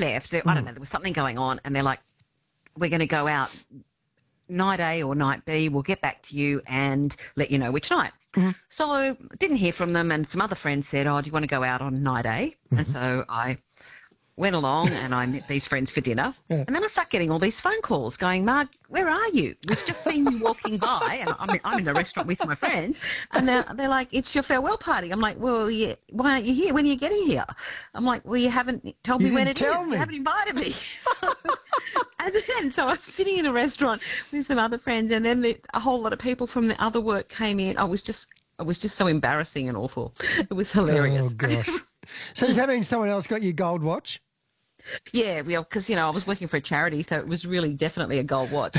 left, I don't know, there was something going on, and they're like, we're going to go out night A or night B. We'll get back to you and let you know which night. So didn't hear from them, and some other friends said, do you want to go out on night A? And so I went along and I met these friends for dinner. And then I start getting all these phone calls going, Marg, where are you? We've just seen you walking by, and I'm in the restaurant with my friends, and they're like, it's your farewell party. I'm like, well, yeah, why aren't you here? When are you getting here? I'm like, well, you haven't told me when it is. You haven't invited me. And then, so I'm sitting in a restaurant with some other friends, and then a whole lot of people from the other work came in. It was just so embarrassing and awful. It was hilarious. Oh, gosh. So does that mean someone else got your gold watch? Yeah, because, I was working for a charity, so it was really definitely a gold watch.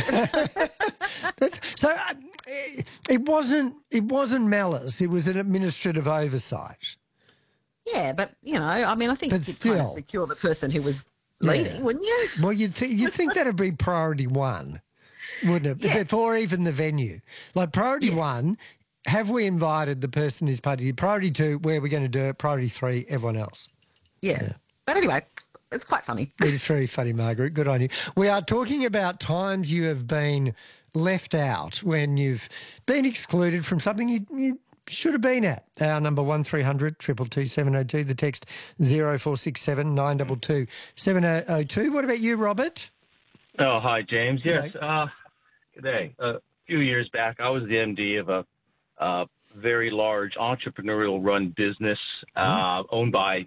It wasn't malice. It was an administrative oversight. Yeah, but, I think you'd kind of secure the person who was leading, wouldn't you? Well, you'd think that'd be priority one, wouldn't it? Yeah. Before even the venue. Like priority one, have we invited the person who's party? Priority two, where are we going to do it? Priority three, everyone else. Yeah. But anyway, it's quite funny. It is very funny, Margaret. Good on you. We are talking about times you have been left out when you've been excluded from something you should have been at. Our number 1300 222 702, the text 0467 922 702. What about you, Robert? Oh, hi, James. Yes. Good day. A few years back, I was the MD of a very large entrepreneurial-run business owned by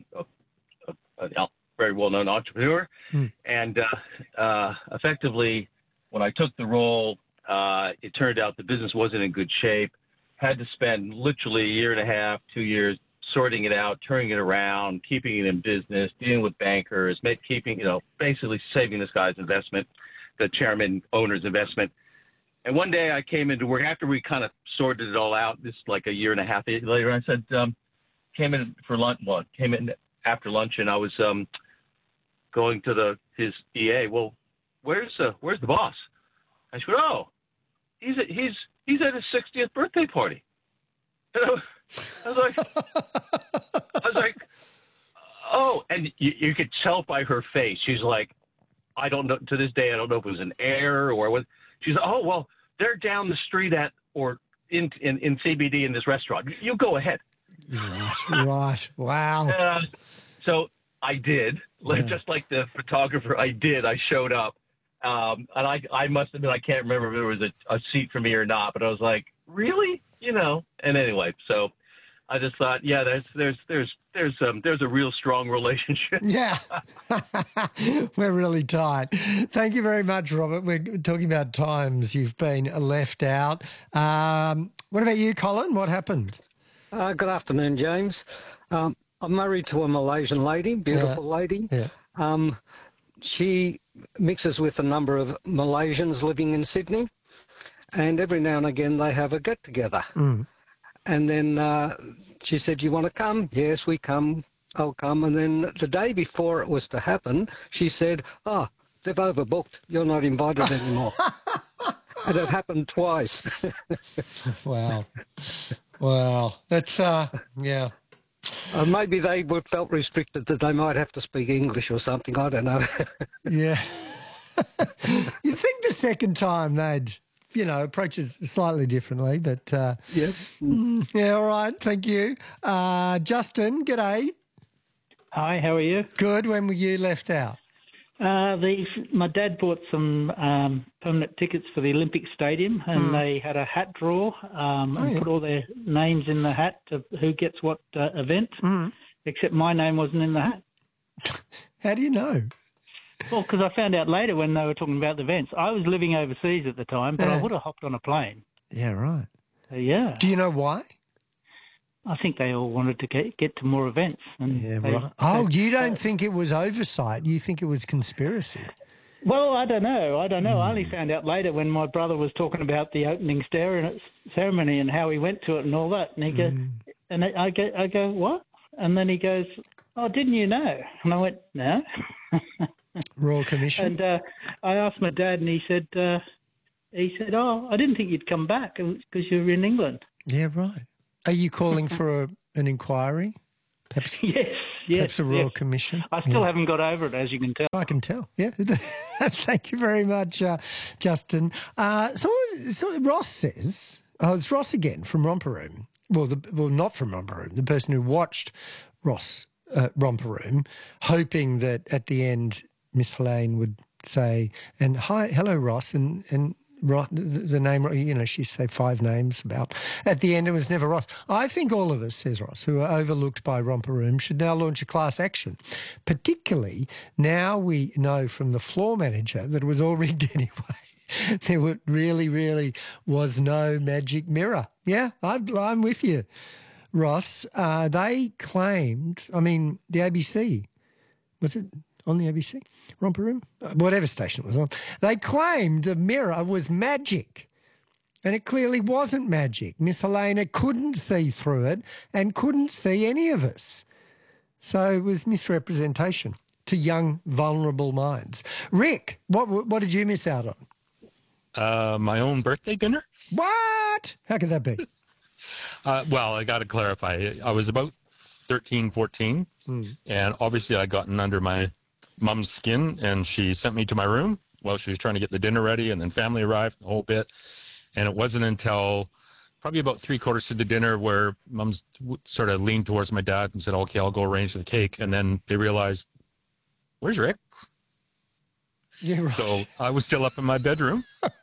a very well-known entrepreneur. And effectively, when I took the role, it turned out the business wasn't in good shape. Had to spend literally a year and a half, 2 years sorting it out, turning it around, keeping it in business, dealing with bankers, basically saving this guy's investment, the chairman, owner's investment. And one day I came into work after we kind of sorted it all out. This is like a year and a half later. I said, came in for lunch. Well, came in after lunch, and I was going to his EA. Well, where's the boss? I said, he's at his 60th birthday party. And I was like, oh, and you could tell by her face. She's like, I don't know. To this day, I don't know if it was an error or what. She's like, oh, well, they're down the street in CBD in this restaurant. You go ahead. Right. Wow. So I did, just like the photographer. I showed up. And I must admit, I can't remember if there was a seat for me or not, but I was like, really? And anyway, so I just thought, there's a real strong relationship. Yeah. We're really tight. Thank you very much, Robert. We're talking about times you've been left out. What about you, Colin? What happened? Good afternoon, James. I'm married to a Malaysian lady, beautiful lady. Yeah. She mixes with a number of Malaysians living in Sydney, and every now and again they have a get-together. And then she said, you want to come? Yes, we come. I'll come. And then the day before it was to happen, she said, they've overbooked. You're not invited anymore. And it happened twice. Wow. That's, yeah. Maybe they felt restricted that they might have to speak English or something. I don't know. Yeah. You'd think the second time they'd, approach it slightly differently, but... yeah. Yeah, all right. Thank you. Justin, g'day. Hi, how are you? Good. When were you left out? My dad bought some permanent tickets for the Olympic Stadium, and they had a hat draw and put all their names in the hat of who gets what event, except my name wasn't in the hat. How do you know? Well, because I found out later when they were talking about the events. I was living overseas at the time, but I would have hopped on a plane. Yeah, right. Yeah. Do you know why? I think they all wanted to get to more events. And right. You don't think it was oversight? You think it was conspiracy? Well, I don't know. I only found out later when my brother was talking about the opening ceremony and how he went to it and all that. And he goes, and I go, what? And then he goes, oh, didn't you know? And I went, no. Royal Commission. And I asked my dad, and he said, oh, I didn't think you'd come back because you're in England. Yeah, right. Are you calling for an inquiry? Perhaps, yes. perhaps a Royal Commission. I still haven't got over it, as you can tell. I can tell. Yeah. Thank you very much, Justin. So Ross says, it's Ross again from Romper Room. Well, not from Romper Room. The person who watched Ross Romper Room, hoping that at the end Miss Helene would say, and hello Ross, and Ross, the name, she'd say 5 names about. At the end, it was never Ross. I think all of us, says Ross, who are overlooked by Romper Room, should now launch a class action. Particularly now we know from the floor manager that it was all rigged anyway. There really was no magic mirror. Yeah, I'm with you, Ross. They claimed, the ABC, was it on the ABC? Romper Room? Whatever station it was on. They claimed the mirror was magic. And it clearly wasn't magic. Miss Helena couldn't see through it and couldn't see any of us. So it was misrepresentation to young, vulnerable minds. Rick, what did you miss out on? My own birthday dinner. What? How could that be? Well, I got to clarify. I was about 13, 14, and obviously I'd gotten under my mom's skin, and she sent me to my room while she was trying to get the dinner ready, and then family arrived, the whole bit. And it wasn't until probably about 3/4 of the dinner where mom's sort of leaned towards my dad and said, okay, I'll go arrange the cake. And then they realized, where's Rick? Yeah, right. So I was still up in my bedroom,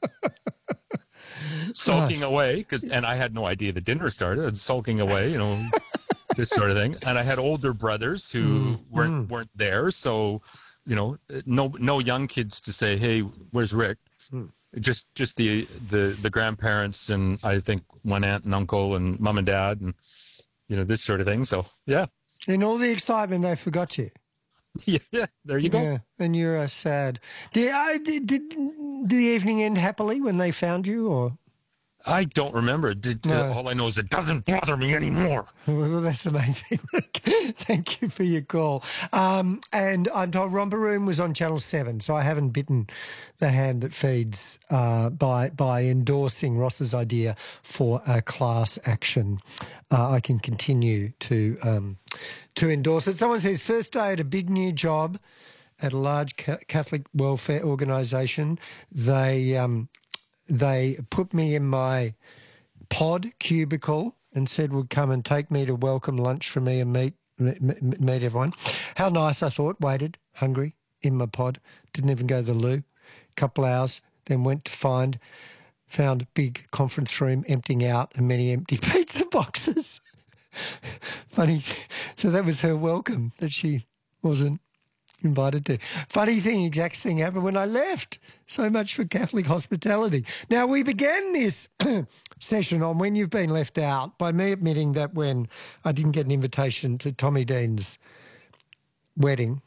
sulking away, and I had no idea the dinner started. I was sulking away, this sort of thing. And I had older brothers who weren't there, so no young kids to say, hey, where's Rick? Just the grandparents, and I think one aunt and uncle and mom and dad, and this sort of thing. So yeah, in all the excitement, they forgot you. Yeah, there you go. Yeah, and you're sad. Did the evening end happily when they found you, or? I don't remember. All I know is it doesn't bother me anymore. Well, that's the main thing. Thank you for your call. And I'm told Romper Room was on Channel 7, so I haven't bitten the hand that feeds by endorsing Ross's idea for a class action. I can continue to endorse it. Someone says, first day at a big new job at a large Catholic welfare organisation. They put me in my pod cubicle and said would come and take me to welcome lunch for me and meet everyone. How nice, I thought. Waited, hungry, in my pod. Didn't even go to the loo. Couple hours, then went to found a big conference room emptying out and many empty pizza boxes. Funny. So that was her welcome that she wasn't invited to. Funny thing, exact thing happened when I left. So much for Catholic hospitality. Now, we began this session on when you've been left out by me admitting that when I didn't get an invitation to Tommy Dean's wedding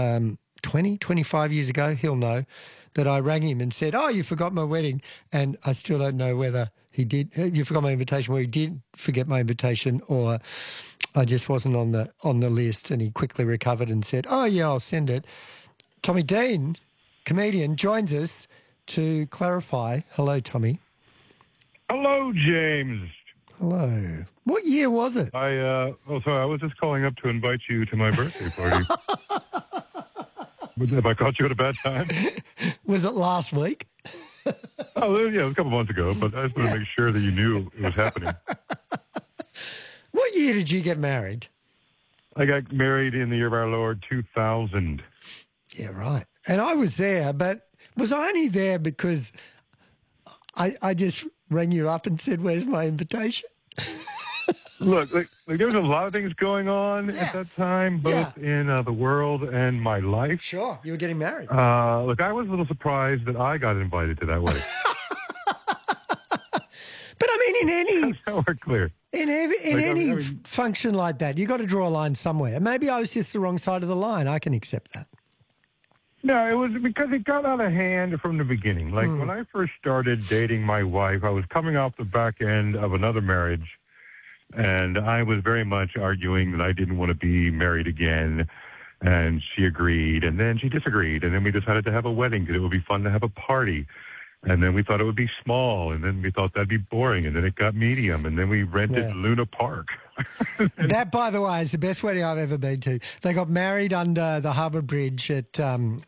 25 years ago, he'll know that I rang him and said, oh, you forgot my wedding. And I still don't know whether he did. You forgot my invitation, where he did forget my invitation, or I just wasn't on the list. And he quickly recovered and said, oh, yeah, I'll send it. Tommy Dean, comedian, joins us to clarify. Hello, Tommy. Hello, James. Hello. What year was it? I was just calling up to invite you to my birthday party. Have I caught you at a bad time? Was it last week? Oh, yeah, it was a couple months ago, but I just wanted to make sure that you knew it was happening. What year did you get married? I got married in the year of our Lord, 2000. Yeah, right. And I was there, but was I only there because I just rang you up and said, where's my invitation? Look, there was a lot of things going on at that time, both in the world and my life. Sure, you were getting married. Look, I was a little surprised that I got invited to that wedding. But I mean, in any... That's we're clear. In any function like that, you got to draw a line somewhere. Maybe I was just the wrong side of the line. I can accept that. No, it was because it got out of hand from the beginning. Like, when I first started dating my wife, I was coming off the back end of another marriage, and I was very much arguing that I didn't want to be married again, and she agreed, and then she disagreed, and then we decided to have a wedding because it would be fun to have a party. And then we thought it would be small, and then we thought that'd be boring, and then it got medium, and then we rented Luna Park. That, by the way, is the best wedding I've ever been to. They got married under the Harbour Bridge at